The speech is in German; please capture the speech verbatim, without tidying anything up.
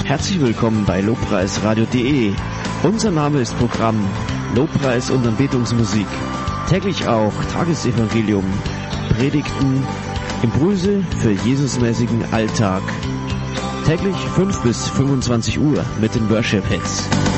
Herzlich willkommen bei lobpreisradio punkt de. Unser Name ist Programm Lobpreis und Anbetungsmusik. Täglich auch Tagesevangelium, Predigten, Impulse für Jesusmäßigen Alltag. Täglich fünf bis fünfundzwanzig Uhr mit den Worship Hits.